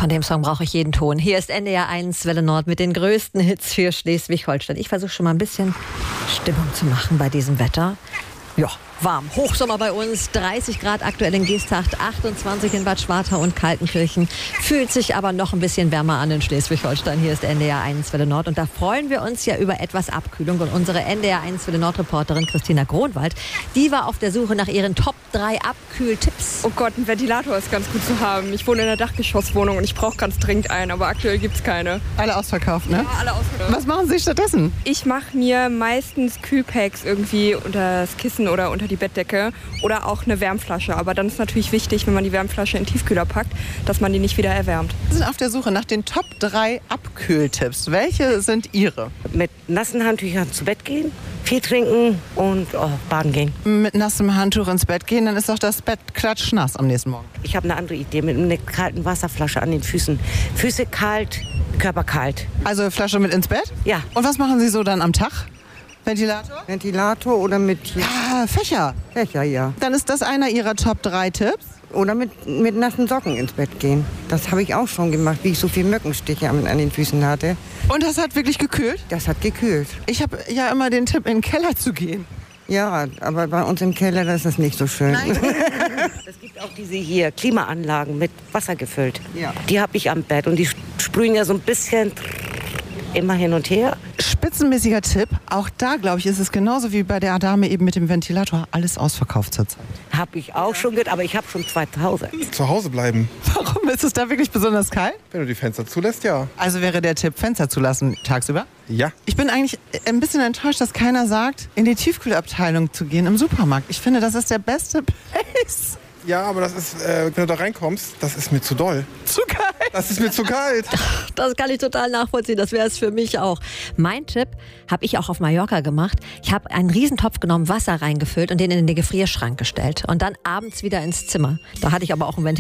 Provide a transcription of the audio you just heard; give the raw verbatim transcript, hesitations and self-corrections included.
Von dem Song brauche ich jeden Ton. Hier ist N D R eins Welle Nord mit den größten Hits für Schleswig-Holstein. Ich versuche schon mal ein bisschen Stimmung zu machen bei diesem Wetter. Ja, warm. Hochsommer bei uns, dreißig Grad aktuell in Geesthacht, achtundzwanzig in Bad Schwartau und Kaltenkirchen. Fühlt sich aber noch ein bisschen wärmer an in Schleswig-Holstein. Hier ist N D R eins Welle Nord und da freuen wir uns ja über etwas Abkühlung. Und unsere N D R eins Welle Nord-Reporterin Christina Gronwald, die war auf der Suche nach ihren Top drei Abkühltipps. Oh Gott, ein Ventilator ist ganz gut zu haben. Ich wohne in einer Dachgeschosswohnung und ich brauche ganz dringend einen, aber aktuell gibt es keine. Alle ausverkauft, ne? Ja, alle ausverkauft. Was machen Sie stattdessen? Ich mache mir meistens Kühlpacks irgendwie unter das Kissen oder unter die Bettdecke oder auch eine Wärmflasche. Aber dann ist natürlich wichtig, wenn man die Wärmflasche in den Tiefkühler packt, dass man die nicht wieder erwärmt. Wir sind auf der Suche nach den Top drei Abkühltipps. Welche sind Ihre? Mit nassen Handtüchern zu Bett gehen, viel trinken und oh, baden gehen. Mit nassem Handtuch ins Bett gehen, dann ist doch das Bett klatschnass am nächsten Morgen. Ich habe eine andere Idee mit einer kalten Wasserflasche an den Füßen. Füße kalt, Körper kalt. Also Flasche mit ins Bett? Ja. Und was machen Sie so dann am Tag? Ventilator? Ventilator oder mit Ah, Fächer. Fächer, ja. Dann ist das einer Ihrer Top drei Tipps. Oder mit, mit nassen Socken ins Bett gehen. Das habe ich auch schon gemacht, wie ich so viele Mückenstiche an, an den Füßen hatte. Und das hat wirklich gekühlt? Das hat gekühlt. Ich habe ja immer den Tipp, in den Keller zu gehen. Ja, aber bei uns im Keller, das ist das nicht so schön. Es gibt auch diese hier Klimaanlagen mit Wasser gefüllt. Ja. Die habe ich am Bett und die sprühen ja so ein bisschen immer hin und her. Spitzenmäßiger Tipp. Auch da, glaube ich, ist es genauso wie bei der Dame eben mit dem Ventilator. Alles ausverkauft zurzeit. Habe ich auch schon gehört, aber ich habe schon zwei zu Hause. Zu Hause bleiben. Warum? Ist es da wirklich besonders kalt? Wenn du die Fenster zulässt, ja. Also wäre der Tipp, Fenster zulassen tagsüber? Ja. Ich bin eigentlich ein bisschen enttäuscht, dass keiner sagt, in die Tiefkühlabteilung zu gehen im Supermarkt. Ich finde, das ist der beste Place. Ja, aber das ist, äh, wenn du da reinkommst, das ist mir zu doll. Zu kalt. Das ist mir zu kalt. Das kann ich total nachvollziehen, das wäre es für mich auch. Mein Tipp habe ich auch auf Mallorca gemacht. Ich habe einen Riesentopf genommen, Wasser reingefüllt und den in den Gefrierschrank gestellt. Und dann abends wieder ins Zimmer. Da hatte ich aber auch ein Ventilator.